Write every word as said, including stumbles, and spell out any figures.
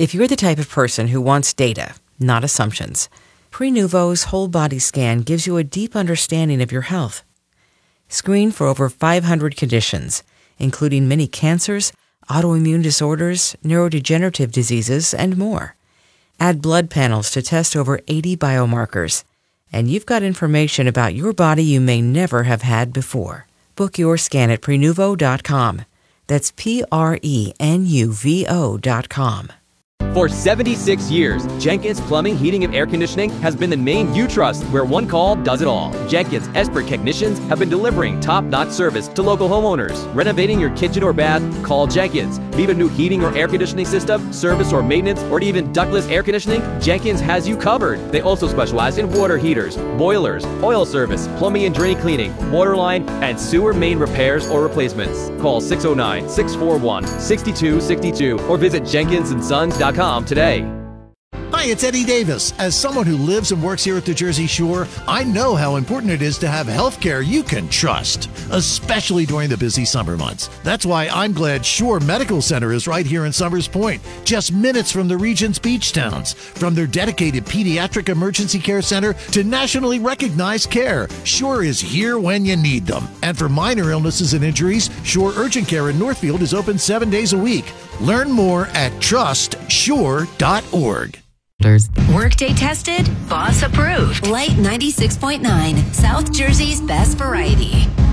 If you're the type of person who wants data, not assumptions, Prenuvo's whole body scan gives you a deep understanding of your health. Screen for over five hundred conditions, including many cancers, autoimmune disorders, neurodegenerative diseases, and more. Add blood panels to test over eighty biomarkers, and you've got information about your body you may never have had before. Book your scan at Prenuvo dot com. That's P R E N U V O dot com. For seventy-six years, Jenkins Plumbing, Heating, and Air Conditioning has been the name you trust, where one call does it all. Jenkins expert technicians have been delivering top-notch service to local homeowners. Renovating your kitchen or bath? Call Jenkins. Need a new heating or air conditioning system, service or maintenance, or even ductless air conditioning? Jenkins has you covered. They also specialize in water heaters, boilers, oil service, plumbing and drain cleaning, water line, and sewer main repairs or replacements. Call six oh nine, six four one, six two six two or visit jenkins and sons dot com today. Hi, it's Eddie Davis. As someone who lives and works here at the Jersey Shore, I know how important it is to have health care you can trust, especially during the busy summer months. That's why I'm glad Shore Medical Center is right here in Summers Point, just minutes from the region's beach towns. From their dedicated pediatric emergency care center to nationally recognized care, Shore is here when you need them. And for minor illnesses and injuries, Shore Urgent Care in Northfield is open seven days a week. Learn more at trust shore dot org. Workday tested, boss approved. Light ninety-six point nine, South Jersey's best variety.